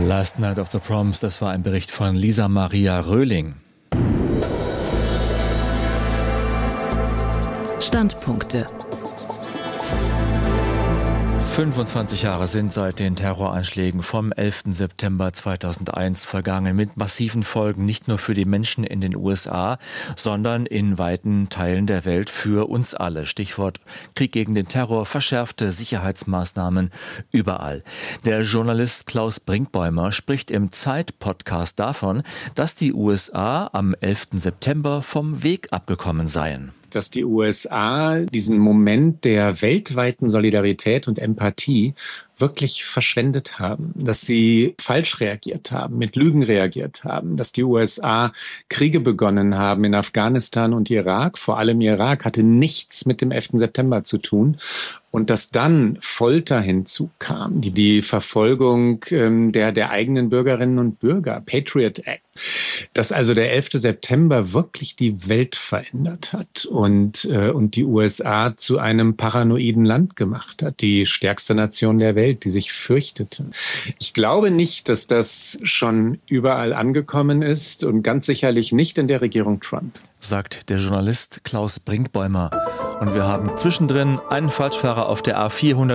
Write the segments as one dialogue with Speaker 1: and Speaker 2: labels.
Speaker 1: Last Night of the Proms, das war ein Bericht von Lisa Maria Röhling.
Speaker 2: Standpunkte.
Speaker 1: 25 Jahre sind seit den Terroranschlägen vom 11. September 2001 vergangen, mit massiven Folgen nicht nur für die Menschen in den USA, sondern in weiten Teilen der Welt für uns alle. Stichwort Krieg gegen den Terror, verschärfte Sicherheitsmaßnahmen überall. Der Journalist Klaus Brinkbäumer spricht im Zeit-Podcast davon, dass die USA am 11. September vom Weg abgekommen seien.
Speaker 3: Dass die USA diesen Moment der weltweiten Solidarität und Empathie wirklich verschwendet haben, dass sie falsch reagiert haben, mit Lügen reagiert haben, dass die USA Kriege begonnen haben in Afghanistan und Irak, vor allem Irak, hatte nichts mit dem 11. September zu tun. Und dass dann Folter hinzukam, die Verfolgung der eigenen Bürgerinnen und Bürger, Patriot Act, dass also der 11. September wirklich die Welt verändert hat und die USA zu einem paranoiden Land gemacht hat, die stärkste Nation der Welt, die sich fürchtete. Ich glaube nicht, dass das schon überall angekommen ist und ganz sicherlich nicht in der Regierung Trump,
Speaker 1: sagt der Journalist Klaus Brinkbäumer. Und wir haben zwischendrin einen Falschfahrer auf der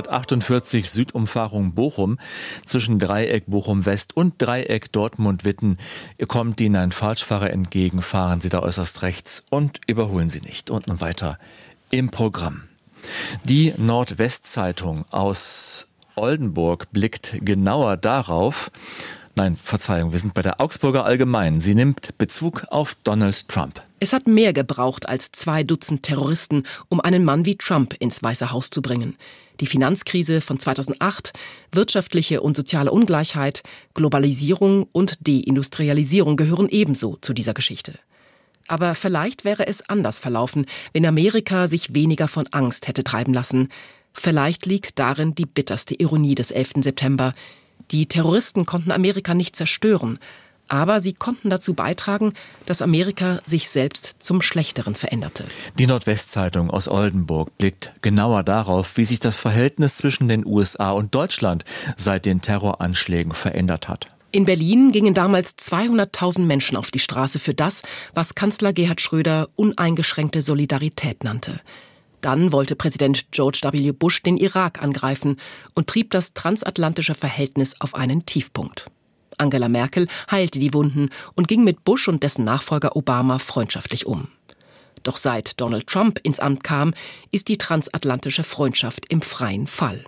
Speaker 1: A448 Südumfahrung Bochum. Zwischen Dreieck Bochum-West und Dreieck Dortmund-Witten kommt Ihnen ein Falschfahrer entgegen. Fahren Sie da äußerst rechts und überholen Sie nicht. Und nun weiter im Programm. Die Nordwestzeitung aus Oldenburg blickt genauer darauf. Nein, Verzeihung, wir sind bei der Augsburger Allgemeinen. Sie nimmt Bezug auf Donald Trump.
Speaker 2: Es hat mehr gebraucht als 2 Dutzend Terroristen, um einen Mann wie Trump ins Weiße Haus zu bringen. Die Finanzkrise von 2008, wirtschaftliche und soziale Ungleichheit, Globalisierung und Deindustrialisierung gehören ebenso zu dieser Geschichte. Aber vielleicht wäre es anders verlaufen, wenn Amerika sich weniger von Angst hätte treiben lassen. Vielleicht liegt darin die bitterste Ironie des 11. September. Die Terroristen konnten Amerika nicht zerstören, aber sie konnten dazu beitragen, dass Amerika sich selbst zum Schlechteren veränderte.
Speaker 1: Die Nordwestzeitung aus Oldenburg blickt genauer darauf, wie sich das Verhältnis zwischen den USA und Deutschland seit den Terroranschlägen verändert hat.
Speaker 2: In Berlin gingen damals 200.000 Menschen auf die Straße für das, was Kanzler Gerhard Schröder uneingeschränkte Solidarität nannte. Dann wollte Präsident George W. Bush den Irak angreifen und trieb das transatlantische Verhältnis auf einen Tiefpunkt. Angela Merkel heilte die Wunden und ging mit Bush und dessen Nachfolger Obama freundschaftlich um. Doch seit Donald Trump ins Amt kam, ist die transatlantische Freundschaft im freien Fall.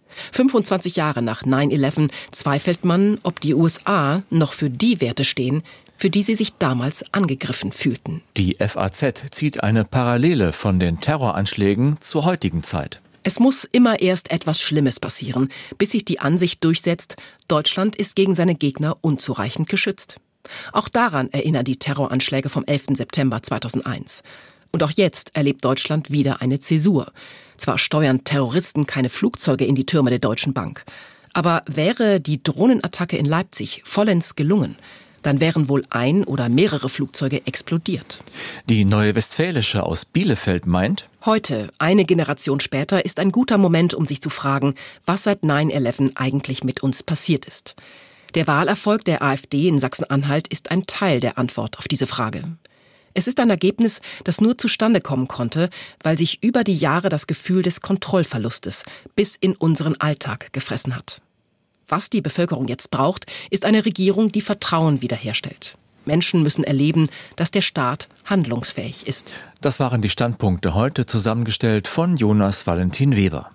Speaker 2: 25 Jahre nach 9/11 zweifelt man, ob die USA noch für die Werte stehen, für die sie sich damals angegriffen fühlten.
Speaker 1: Die FAZ zieht eine Parallele von den Terroranschlägen zur heutigen Zeit.
Speaker 2: Es muss immer erst etwas Schlimmes passieren, bis sich die Ansicht durchsetzt, Deutschland ist gegen seine Gegner unzureichend geschützt. Auch daran erinnern die Terroranschläge vom 11. September 2001. Und auch jetzt erlebt Deutschland wieder eine Zäsur. Zwar steuern Terroristen keine Flugzeuge in die Türme der Deutschen Bank, aber wäre die Drohnenattacke in Leipzig vollends gelungen, dann wären wohl ein oder mehrere Flugzeuge explodiert.
Speaker 1: Die Neue Westfälische aus Bielefeld meint:
Speaker 2: Heute, eine Generation später, ist ein guter Moment, um sich zu fragen, was seit 9/11 eigentlich mit uns passiert ist. Der Wahlerfolg der AfD in Sachsen-Anhalt ist ein Teil der Antwort auf diese Frage. Es ist ein Ergebnis, das nur zustande kommen konnte, weil sich über die Jahre das Gefühl des Kontrollverlustes bis in unseren Alltag gefressen hat. Was die Bevölkerung jetzt braucht, ist eine Regierung, die Vertrauen wiederherstellt. Menschen müssen erleben, dass der Staat handlungsfähig ist.
Speaker 1: Das waren die Standpunkte heute, zusammengestellt von Jonas Valentin Weber.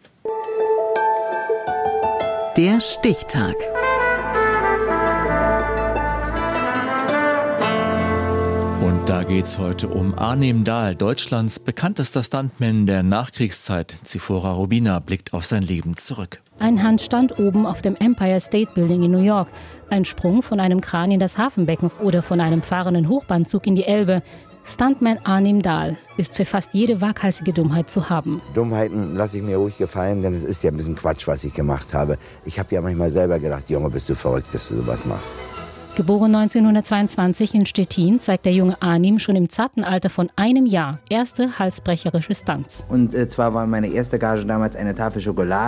Speaker 4: Der Stichtag.
Speaker 1: Und da geht's heute um Arnim Dahl, Deutschlands bekanntester Stuntman der Nachkriegszeit. Zifora Rubina blickt auf sein Leben zurück.
Speaker 5: Ein Handstand oben auf dem Empire State Building in New York, ein Sprung von einem Kran in das Hafenbecken oder von einem fahrenden Hochbahnzug in die Elbe. Stuntman Arnim Dahl ist für fast jede waghalsige Dummheit zu haben.
Speaker 6: Dummheiten lasse ich mir ruhig gefallen, denn es ist ja ein bisschen Quatsch, was ich gemacht habe. Ich habe ja manchmal selber gedacht, Junge, bist du verrückt, dass du sowas machst.
Speaker 5: Geboren 1922 in Stettin, zeigt der junge Arnim schon im zarten Alter von 1 Jahr erste halsbrecherische Stunts.
Speaker 7: Und zwar war meine erste Gage damals eine Tafel Schokolade.